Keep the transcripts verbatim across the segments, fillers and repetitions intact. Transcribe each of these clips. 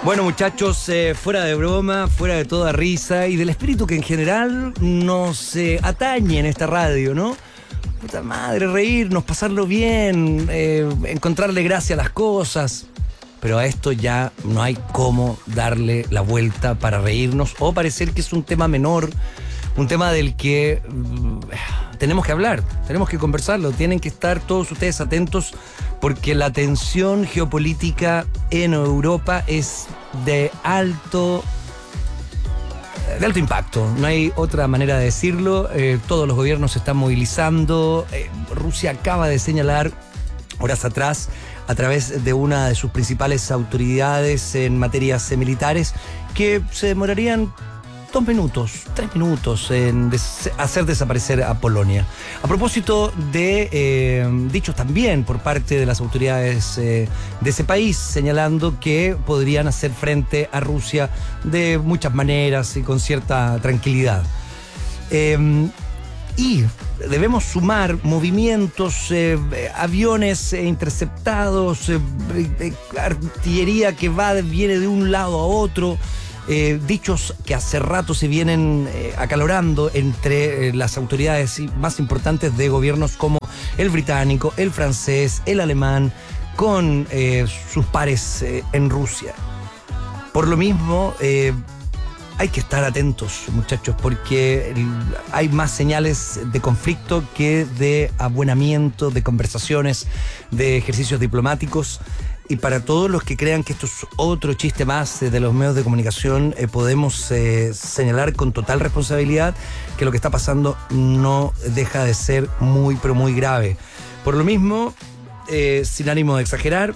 Bueno, muchachos, eh, fuera de broma, fuera de toda risa y del espíritu que en general nos eh, atañe en esta radio, ¿no? Puta madre, reírnos, pasarlo bien, eh, encontrarle gracia a las cosas. Pero a esto ya no hay cómo darle la vuelta para reírnos o parecer que es un tema menor, un tema del que uh, tenemos que hablar, tenemos que conversarlo, tienen que estar todos ustedes atentos porque la tensión geopolítica en Europa es de alto, de alto impacto, no hay otra manera de decirlo. Eh, todos los gobiernos se están movilizando. eh, Rusia acaba de señalar horas atrás, a través de una de sus principales autoridades en materias militares, que se demorarían dos minutos, tres minutos en des- hacer desaparecer a Polonia. A propósito de eh, dichos también por parte de las autoridades eh, de ese país, señalando que podrían hacer frente a Rusia de muchas maneras y con cierta tranquilidad. Eh, Y debemos sumar movimientos, eh, aviones eh, interceptados, eh, eh, artillería que va, viene de un lado a otro, eh, dichos que hace rato se vienen eh, acalorando entre eh, las autoridades más importantes de gobiernos como el británico, el francés, el alemán, con eh, sus pares eh, en Rusia. Por lo mismo, eh, hay que estar atentos, muchachos, porque hay más señales de conflicto que de abuenamiento, de conversaciones, de ejercicios diplomáticos. Y para todos los que crean que esto es otro chiste más de los medios de comunicación, eh, podemos eh, señalar con total responsabilidad que lo que está pasando no deja de ser muy, pero muy grave. Por lo mismo, eh, sin ánimo de exagerar,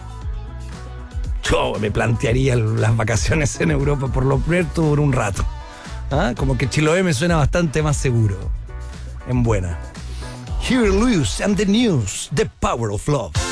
yo me plantearía las vacaciones en Europa por lo pronto por un rato. ¿Ah? Como que Chiloé me suena bastante más seguro. En buena. Here Lewis and the News, The Power of Love.